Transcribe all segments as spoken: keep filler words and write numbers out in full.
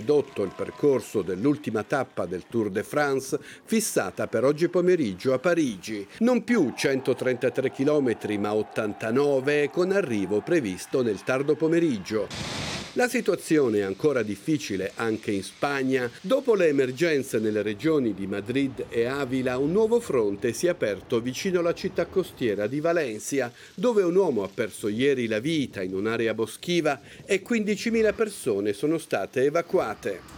ridotto il percorso dell'ultima tappa del Tour de France fissata per oggi pomeriggio a Parigi. Non più centotrentatré chilometri ma ottantanove, con arrivo previsto nel tardo pomeriggio. La situazione è ancora difficile anche in Spagna. Dopo le emergenze nelle regioni di Madrid e Avila, un nuovo fronte si è aperto vicino alla città costiera di Valencia, dove un uomo ha perso ieri la vita in un'area boschiva e quindicimila persone sono state evacuate.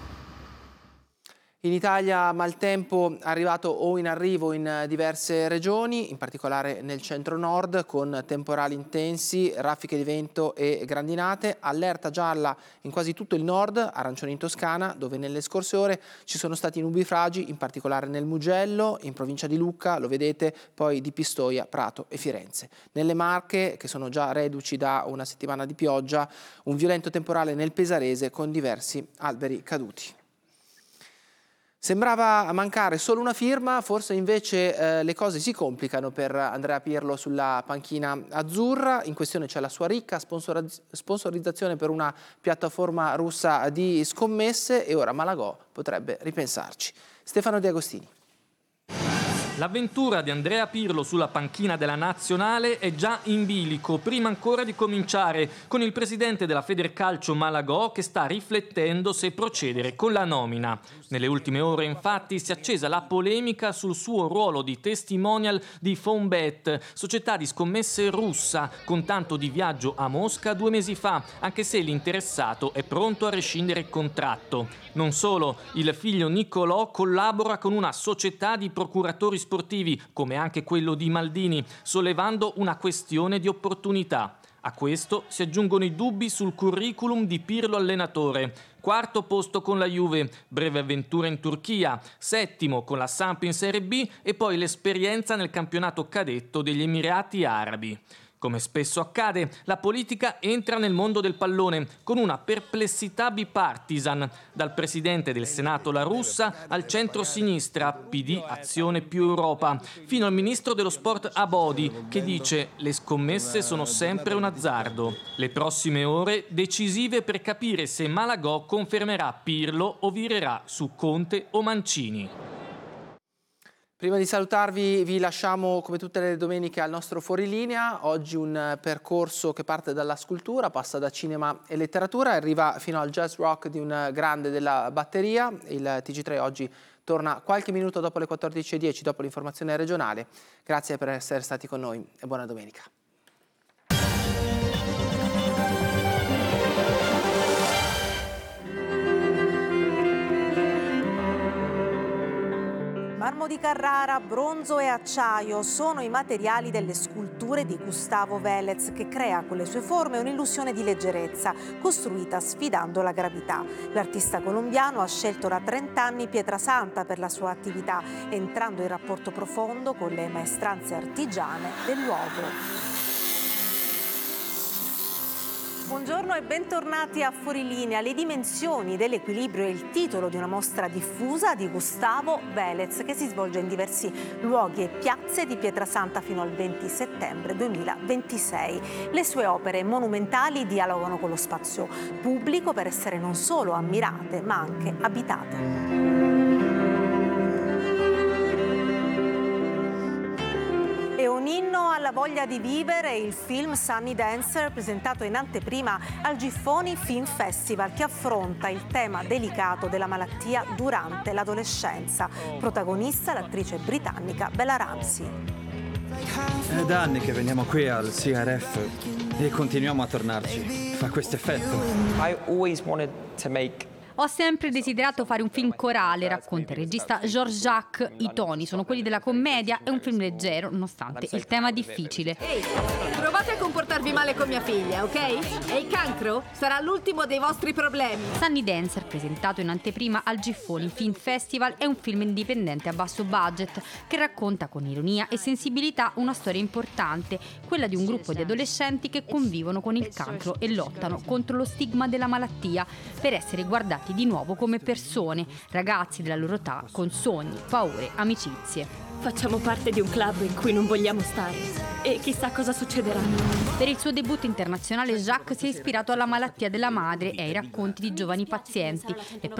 In Italia maltempo arrivato o in arrivo in diverse regioni, in particolare nel centro-nord, con temporali intensi, raffiche di vento e grandinate. Allerta gialla in quasi tutto il nord, arancione in Toscana, dove nelle scorse ore ci sono stati nubifragi, in particolare nel Mugello, in provincia di Lucca, lo vedete, poi di Pistoia, Prato e Firenze. Nelle Marche, che sono già reduci da una settimana di pioggia, un violento temporale nel Pesarese con diversi alberi caduti. Sembrava mancare solo una firma, forse invece eh, le cose si complicano per Andrea Pirlo sulla panchina azzurra. In questione c'è la sua ricca sponsorizzazione per una piattaforma russa di scommesse e ora Malagò potrebbe ripensarci. Stefano De Agostini. L'avventura di Andrea Pirlo sulla panchina della Nazionale è già in bilico, prima ancora di cominciare, con il presidente della Federcalcio Malagò che sta riflettendo se procedere con la nomina. Nelle ultime ore infatti si è accesa la polemica sul suo ruolo di testimonial di Fonbet, società di scommesse russa, con tanto di viaggio a Mosca due mesi fa, anche se l'interessato è pronto a rescindere il contratto. Non solo, il figlio Niccolò collabora con una società di procuratori sportivi, come anche quello di Maldini, sollevando una questione di opportunità. A questo si aggiungono i dubbi sul curriculum di Pirlo allenatore. Quarto posto con la Juve, breve avventura in Turchia, settimo con la Samp in Serie B e poi l'esperienza nel campionato cadetto degli Emirati Arabi. Come spesso accade, la politica entra nel mondo del pallone con una perplessità bipartisan, dal presidente del Senato La Russa al centro-sinistra, P D Azione più Europa, fino al ministro dello sport Abodi, che dice le scommesse sono sempre un azzardo. Le prossime ore decisive per capire se Malagò confermerà Pirlo o virerà su Conte o Mancini. Prima di salutarvi vi lasciamo come tutte le domeniche al nostro Fuorilinea. Oggi un percorso che parte dalla scultura, passa da cinema e letteratura e arriva fino al jazz rock di un grande della batteria. Il T G tre oggi torna qualche minuto dopo le quattordici e dieci, dopo l'informazione regionale. Grazie per essere stati con noi e buona domenica. Marmo di Carrara, bronzo e acciaio sono i materiali delle sculture di Gustavo Vélez, che crea con le sue forme un'illusione di leggerezza, costruita sfidando la gravità. L'artista colombiano ha scelto da trent'anni Pietrasanta per la sua attività, entrando in rapporto profondo con le maestranze artigiane del luogo. Buongiorno e bentornati a Fuorilinea. Le dimensioni dell'equilibrio è il titolo di una mostra diffusa di Gustavo Vélez che si svolge in diversi luoghi e piazze di Pietrasanta fino al venti settembre duemilaventisei. Le sue opere monumentali dialogano con lo spazio pubblico per essere non solo ammirate ma anche abitate. E un inno alla voglia di vivere il film Sunny Dancer, presentato in anteprima al Giffoni Film Festival, che affronta il tema delicato della malattia durante l'adolescenza. Protagonista l'attrice britannica Bella Ramsey. È da anni che veniamo qui al C R F e continuiamo a tornarci. Fa questo effetto. I always wanted to make Ho sempre desiderato fare un film corale, racconta il regista Georges Jacques. I toni sono quelli della commedia, è un film leggero, nonostante il tema difficile. Ehi, provate a comportarvi male con mia figlia, ok? E il cancro sarà l'ultimo dei vostri problemi. Sunny Dancer, presentato in anteprima al Giffoni Film Festival, è un film indipendente a basso budget che racconta con ironia e sensibilità una storia importante, quella di un gruppo di adolescenti che convivono con il cancro e lottano contro lo stigma della malattia per essere guardati di nuovo come persone, ragazzi della loro età con sogni, paure, amicizie. Facciamo parte di un club in cui non vogliamo stare e chissà cosa succederà. Per il suo debutto internazionale Jacques si è ispirato alla malattia della madre e ai racconti di giovani pazienti. Le